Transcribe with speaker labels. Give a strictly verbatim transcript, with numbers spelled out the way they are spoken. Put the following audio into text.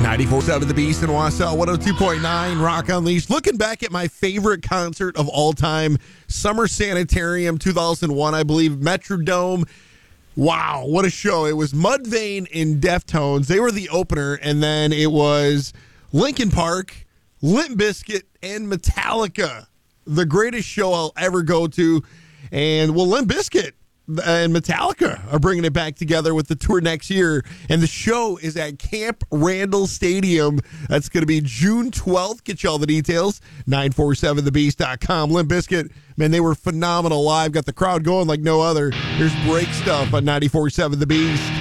Speaker 1: ninety-four point seven The Beast in Wausau, one oh two point nine Rock Unleashed. Looking back at my favorite concert of all time, Summer Sanitarium two thousand one, I believe, Metrodome. Wow, what a show. It was Mudvayne and Deftones. They were the opener, and then it was Linkin Park, Limp Bizkit, and Metallica. The greatest show I'll ever go to. And, well, Limp Bizkit and Metallica are bringing it back together with the tour next year, and the show is at Camp Randall Stadium. That's going to be June twelfth. Get you all the details, nine four seven the beast dot com. Limp Bizkit, man, they were phenomenal live. Got the crowd going like no other. Here's break stuff on ninety-four point seven The Beast.